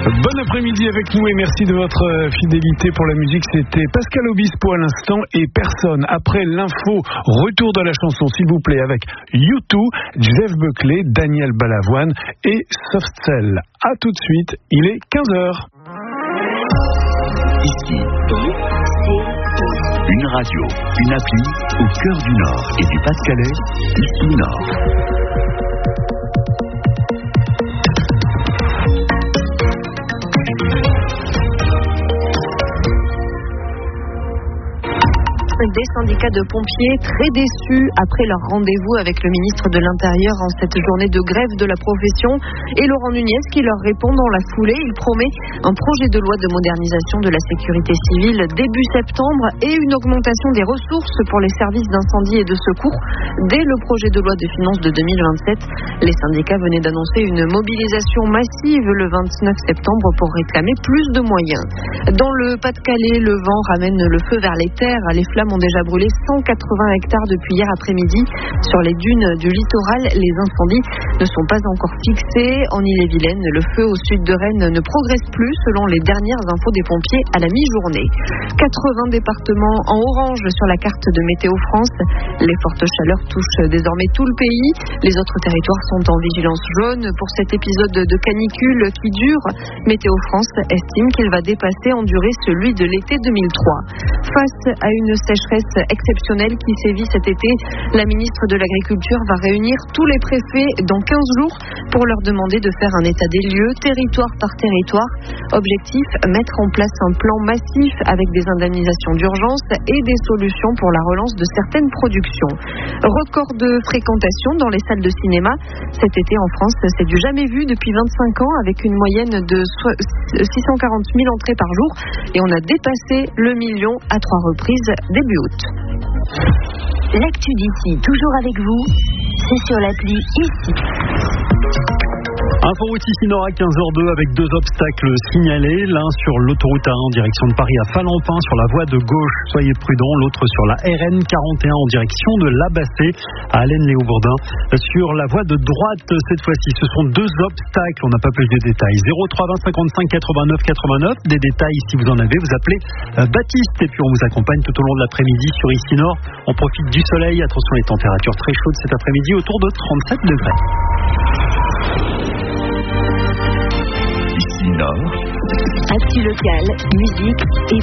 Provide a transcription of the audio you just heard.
Bon après-midi avec nous et merci de votre fidélité pour la musique. C'était Pascal Obispo à l'instant et personne. Après l'info, retour de la chanson s'il vous plaît avec U2, Jeff Buckley, Daniel Balavoine et Soft Cell. A tout de suite, il est 15h. Ici, une radio, une appli au cœur du Nord et du Pas-de-Calais, ici Nord. Des syndicats de pompiers très déçus après leur rendez-vous avec le ministre de l'Intérieur en cette journée de grève de la profession. Et Laurent Nunez qui leur répond dans la foulée. Il promet un projet de loi de modernisation de la sécurité civile début septembre et une augmentation des ressources pour les services d'incendie et de secours dès le projet de loi de finances de 2027. Les syndicats venaient d'annoncer une mobilisation massive le 29 septembre pour réclamer plus de moyens. Dans le Pas-de-Calais, le vent ramène le feu vers les terres. Les flammes ont déjà brûlé 180 hectares depuis hier après-midi. Sur les dunes du littoral, les incendies ne sont pas encore fixés. En Ille-et-Vilaine, le feu au sud de Rennes ne progresse plus selon les dernières infos des pompiers à la mi-journée. 80 départements en orange sur la carte de Météo France. Les fortes chaleurs touchent désormais tout le pays. Les autres territoires sont en vigilance jaune pour cet épisode de canicule qui dure. Météo France estime qu'il va dépasser en durée celui de l'été 2003. Face à une sécheresse exceptionnelle qui sévit cet été, la ministre de l'Agriculture va réunir tous les préfets dans 15 jours pour leur demander de faire un état des lieux, territoire par territoire. Objectif, mettre en place un plan massif avec des indemnisations d'urgence et des solutions pour la relance de certaines productions. Record de fréquentation dans les salles de cinéma. Cet été en France, c'est du jamais vu depuis 25 ans avec une moyenne de 640 000 entrées par jour et on a dépassé le million à 3 reprises début août. L'actu d'ici, toujours avec vous, c'est sur l'appli Ici. Inforoute ici Nord à 15h02 avec 2 obstacles signalés. L'un sur l'autoroute A1 en direction de Paris à Falampin sur la voie de gauche, soyez prudents. L'autre sur la RN 41 en direction de Labassé à Allen-Léo-Bourdin. Sur la voie de droite cette fois-ci, ce sont 2 obstacles. On n'a pas plus de détails. 03 20 55 89 89. Des détails si vous en avez, vous appelez Baptiste et puis on vous accompagne tout au long de l'après-midi sur ici Nord. On profite du soleil. Attention les températures très chaudes cet après-midi autour de 37 degrés. Ici Nord. Actu locale, musique et